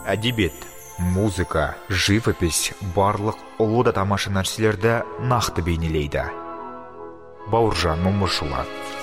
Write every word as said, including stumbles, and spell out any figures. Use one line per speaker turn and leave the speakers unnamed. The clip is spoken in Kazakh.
Әдебиет, музыка, живопись барлық ұлы да тамаша нәрселерді нақты бейнелейді. Бауыржан Момышұлы.